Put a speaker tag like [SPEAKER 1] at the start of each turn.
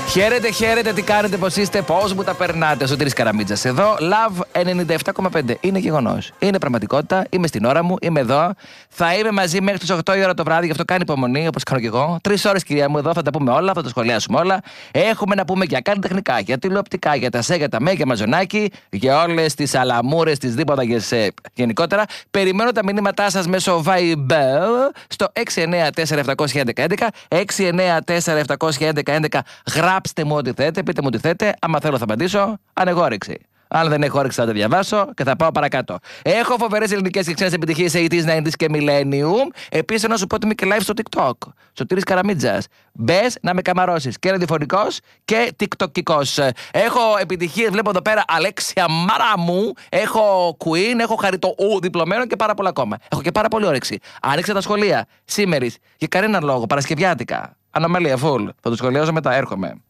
[SPEAKER 1] Χαίρετε, χαίρετε, τι κάνετε, πώς είστε, πώς μου τα περνάτε. Σωτήρης Καραμίτζας εδώ, Love 97,5. Είναι γεγονός. Είναι πραγματικότητα. Είμαι στην ώρα μου, είμαι εδώ. Θα είμαι μαζί μέχρι τις 8 η ώρα το βράδυ, γι' αυτό κάνει υπομονή, όπως κάνω και εγώ. 3 ώρες, κυρία μου, εδώ θα τα πούμε όλα, θα τα σχολιάσουμε όλα. Έχουμε να πούμε για καλλιτεχνικά, για τηλεοπτικά, για τα ΣΕ, για τα ΜΕ, για μαζονάκι, για όλες τις αλαμούρες, τις δίποταγες γενικότερα. Περιμένω τα μηνύματά σας μέσω Viber στο 694-711-11. 694-711-11. Γράψτε μου ό,τι θέτε, πείτε μου ό,τι θέτε. Άμα θέλω θα απαντήσω. Αν έχω όρεξη. Αν δεν έχω όρεξη θα τα διαβάσω και θα πάω παρακάτω. Έχω φοβερές ελληνικές και ξένες επιτυχίες 80s, 90s και Millennium. Επίσης να σου πω ότι είμαι και live στο TikTok. Σωτήρης Καραμίτζας. Μπες να με καμαρώσεις. Και ραδιοφωνικός και TikTokικός. Έχω επιτυχίες, βλέπω εδώ πέρα Αλέξια Μάρα μου. Έχω Queen, έχω Χαριτό διπλωμένο και πάρα πολλά ακόμα. Έχω και πάρα πολύ όρεξη. Άνοιξα τα σχολεία σήμερα για κανέναν λόγο. Παρασκευιάτικα. Ανομαλία full. Θα το σχολιάζω μετά, έρχομαι.